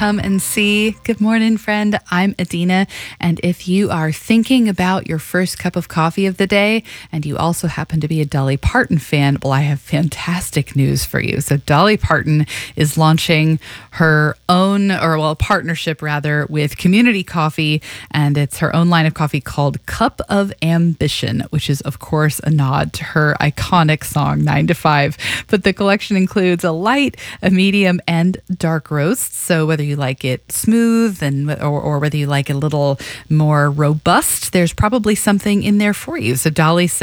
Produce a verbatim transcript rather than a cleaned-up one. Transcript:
Come and see. Good morning, friend. I'm Adina. And if you are thinking about your first cup of coffee of the day, and you also happen to be a Dolly Parton fan, well, I have fantastic news for you. So, Dolly Parton is launching her own, or well, partnership rather, with Community Coffee, and it's her own line of coffee called Cup of Ambition, which is, of course, a nod to her iconic song, Nine to Five. But the collection includes a light, a medium, and dark roast. So, whether you like it smooth and or, or whether you like it a little more robust, there's probably something in there for you. So Dolly said